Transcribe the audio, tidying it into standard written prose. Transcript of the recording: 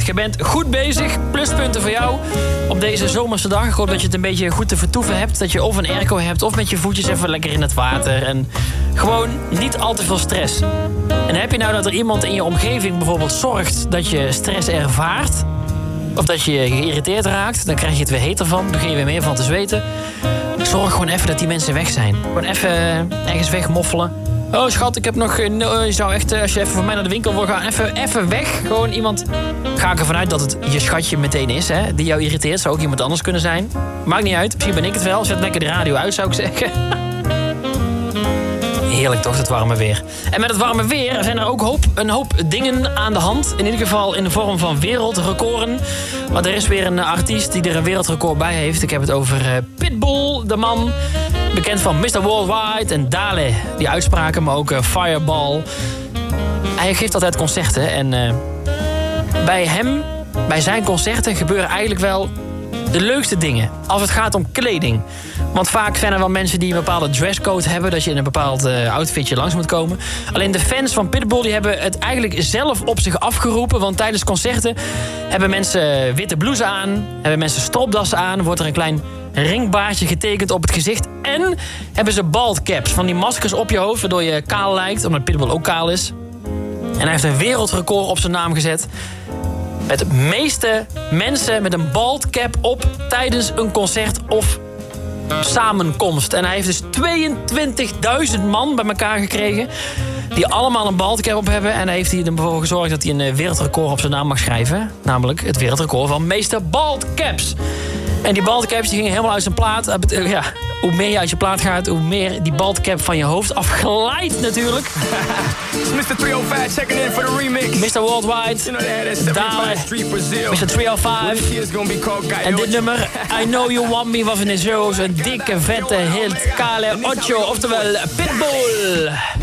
Je bent goed bezig. Pluspunten voor jou op deze zomerse dag. Ik hoop dat je het een beetje goed te vertoeven hebt. Dat je of een airco hebt of met je voetjes even lekker in het water. En gewoon niet al te veel stress. En heb je nou dat er iemand in je omgeving bijvoorbeeld zorgt dat je stress ervaart... of dat je geïrriteerd raakt, dan krijg je het weer heter van. Dan begin je weer meer van te zweten. Zorg gewoon even dat die mensen weg zijn. Gewoon even ergens wegmoffelen. Oh schat, ik heb nog... je zou echt, als je even voor mij naar de winkel wil gaan, even weg. Gewoon iemand... Ga ik ervan uit dat het je schatje meteen is, hè? Die jou irriteert. Zou ook iemand anders kunnen zijn. Maakt niet uit. Misschien ben ik het wel. Zet lekker de radio uit, zou ik zeggen. Heerlijk toch, het warme weer. En met het warme weer zijn er ook een hoop dingen aan de hand. In ieder geval in de vorm van wereldrecorden. Maar er is weer een artiest die er een wereldrecord bij heeft. Ik heb het over Pitbull, de man. Bekend van Mr. Worldwide en Dale. Die uitspraken, maar ook Fireball. Hij geeft altijd concerten. En bij zijn concerten gebeuren eigenlijk wel de leukste dingen. Als het gaat om kleding. Want vaak zijn er wel mensen die een bepaalde dresscode hebben... dat je in een bepaald outfitje langs moet komen. Alleen de fans van Pitbull die hebben het eigenlijk zelf op zich afgeroepen. Want tijdens concerten hebben mensen witte blouse aan... hebben mensen stropdassen aan... wordt er een klein ringbaardje getekend op het gezicht... en hebben ze bald caps, van die maskers op je hoofd... waardoor je kaal lijkt, omdat Pitbull ook kaal is. En hij heeft een wereldrecord op zijn naam gezet... met de meeste mensen met een bald cap op... tijdens een concert of samenkomst. En hij heeft dus 22.000 man bij elkaar gekregen... die allemaal een bald cap op hebben. En hij heeft ervoor gezorgd dat hij een wereldrecord op zijn naam mag schrijven. Namelijk het wereldrecord van meeste bald caps. En die bald caps die gingen helemaal uit zijn plaat. Ja, hoe meer je uit je plaat gaat, hoe meer die bald cap van je hoofd afglijdt natuurlijk. Mr. 305 checking in for the remix. Mr. Worldwide. Dale. Mr. 305. En dit nummer, I Know You Want Me, was in de zero's een dikke vette hit. Kale Ocho, oftewel Pitbull.